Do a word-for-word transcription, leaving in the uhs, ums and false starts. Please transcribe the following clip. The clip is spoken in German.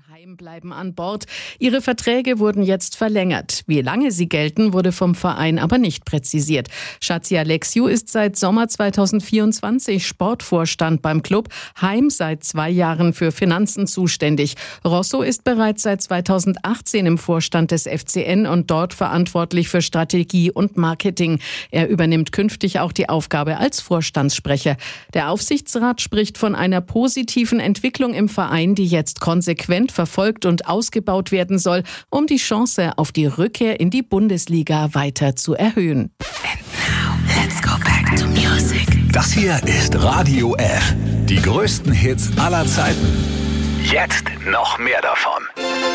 Haim bleiben an Bord. Ihre Verträge wurden jetzt verlängert. Wie lange sie gelten, wurde vom Verein aber nicht präzisiert. Shazia Alexiou ist seit Sommer zweitausendvierundzwanzig Sportvorstand beim Club. Haim seit zwei Jahren für Finanzen zuständig. Rosso ist bereits seit zweitausendachtzehn im Vorstand des F C N und dort verantwortlich für Strategie und Marketing. Er übernimmt künftig auch die Aufgabe als Vorstandssprecher. Der Aufsichtsrat spricht von einer positiven Entwicklung im Verein, die jetzt konsequent verfolgt und ausgebaut werden soll, um die Chance auf die Rückkehr in die Bundesliga weiter zu erhöhen. And now, let's go back to music. Das hier ist Radio F. Die größten Hits aller Zeiten. Jetzt noch mehr davon.